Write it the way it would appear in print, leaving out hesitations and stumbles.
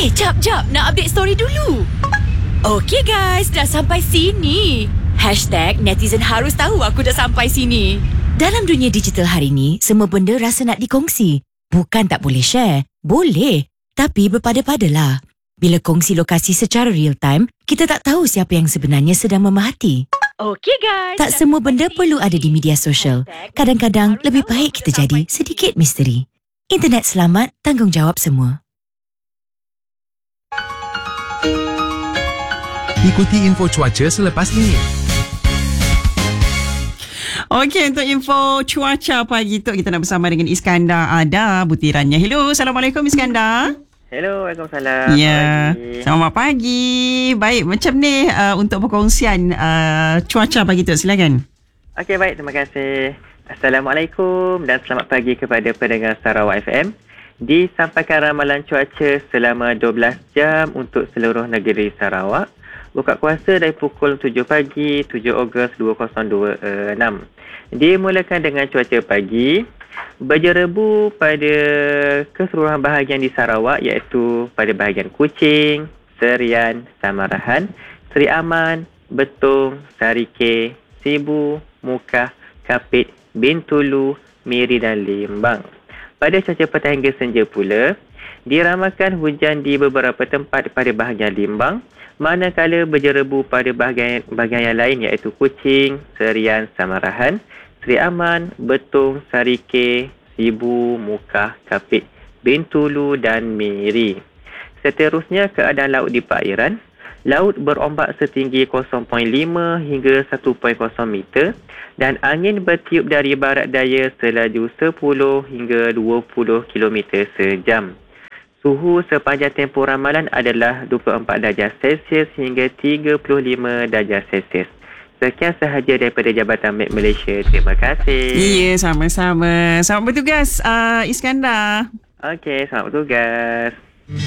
Jap. Nak update story dulu. Okey guys, dah sampai sini. #netizen harus tahu aku dah sampai sini. Dalam dunia digital hari ni, semua benda rasa nak dikongsi. Bukan tak boleh share. Boleh. Tapi berpada-padalah. Bila kongsi lokasi secara real time, kita tak tahu siapa yang sebenarnya sedang memerhati. Okey guys. Tak semua benda perlu ada di media sosial. Kadang-kadang lebih baik kita jadi sedikit misteri. Internet selamat, tanggungjawab semua. Ikuti info cuaca selepas ini. Okey, untuk info cuaca pagi tu kita nak bersama dengan Iskandar ada butirannya. Hello, Assalamualaikum Iskandar. Hello, Waalaikumsalam. Ya, selamat pagi. Baik, macam ni untuk perkongsian cuaca pagi tu, silakan. Okey, baik, terima kasih. Assalamualaikum dan selamat pagi kepada pendengar Sarawak FM. Disampaikan ramalan cuaca selama 12 jam untuk seluruh negeri Sarawak. Buka kuasa dari pukul 7 pagi, 7 Ogos 2026. Dimulakan dengan cuaca pagi, berjerebu pada keseluruhan bahagian di Sarawak iaitu pada bahagian Kuching, Serian, Samarahan, Seri Aman, Betong, Sarike, Sibu, Mukah, Kapit, Bintulu, Miri dan Limbang. Pada cuaca petang hingga senja pula, diramalkan hujan di beberapa tempat pada bahagian Limbang, manakala berjerebu pada bahagian yang lain iaitu Kuching, Serian, Samarahan, Seri Aman, Betong, Sarike, Sibu, Mukah, Kapit, Bintulu dan Miri. Seterusnya keadaan laut di perairan. Laut berombak setinggi 0.5 hingga 1.0 meter dan angin bertiup dari barat daya selaju 10 hingga 20 km sejam. Suhu sepanjang tempoh ramalan adalah 24 darjah Celsius hingga 35 darjah Celsius. Sekian sahaja daripada Jabatan Met Malaysia. Terima kasih. Ya, sama-sama. Selamat bertugas, Iskandar. Okey, selamat bertugas.